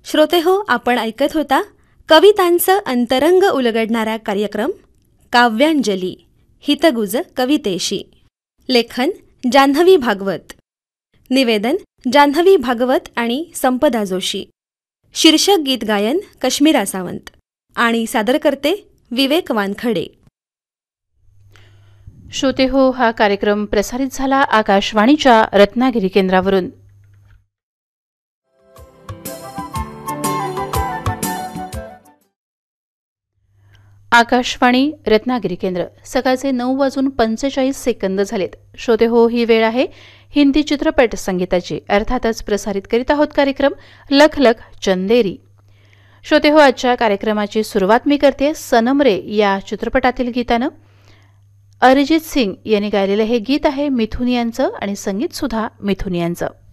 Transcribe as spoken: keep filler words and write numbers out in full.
श्रोते हो, आपण ऐकत होता कवितांचं अंतरंग उलगडणारा कार्यक्रम काव्यांजली, हितगुज कवितेशी. लेखन जान्हवी भागवत, निवेदन जान्हवी भागवत आणि संपदा जोशी. शीर्षक गीत गायन कश्मीरा सावंत आणि सादरकर्ते विवेक वानखडे. श्रोते हो, हा कार्यक्रम प्रसारित झाला आकाशवाणीच्या रत्नागिरी केंद्रावरून. आकाशवाणी रत्नागिरी केंद्र. सकाळचे नऊ वाजून पंचेचाळीस सेकंद झालेत. श्रोते हो, ही वेळ आहे हिंदी चित्रपट संगीताची. अर्थातच प्रसारित करीत आहोत कार्यक्रम लख लख चंदेरी. श्रोते हो, आजच्या कार्यक्रमाची सुरुवात मी करते सनम रे या चित्रपटातील गीतानं. अरिजित सिंग यांनी गायलेलं हे गीत आहे मिथुन यांचं आणि संगीत सुद्धा मिथुन यांचं.